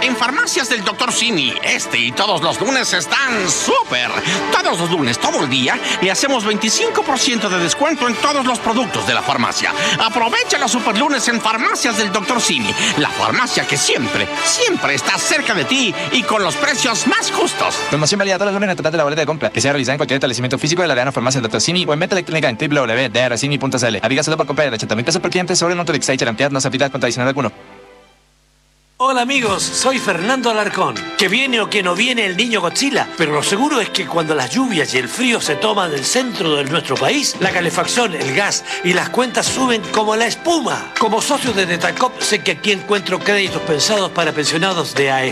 En Farmacias del Dr. Simi, este y todos los lunes están súper. Todos los lunes, todo el día, le hacemos 25% de descuento en todos los productos de la farmacia. Aprovecha los superlunes en Farmacias del Dr. Simi, la farmacia que siempre está cerca de ti y con los precios más justos. Promoción válida todos los lunes en total de la boleta de compra, que sea realizada en cualquier establecimiento físico de la Arena Farmacia del Dr. Simi o en venta electrónica en www.drcimi.cl. Aplica solo por compra de 80.000 pesos por cliente sobre un monto de Excite cantidad no se aplica con adicional alguno. Hola amigos, soy Fernando Alarcón. Que viene o que no viene el niño Godzilla, pero lo seguro es que cuando las lluvias y el frío se toman el centro de nuestro país, la calefacción, el gas y las cuentas suben como la espuma. Como socio de Netacop sé que aquí encuentro créditos pensados para pensionados de AFP.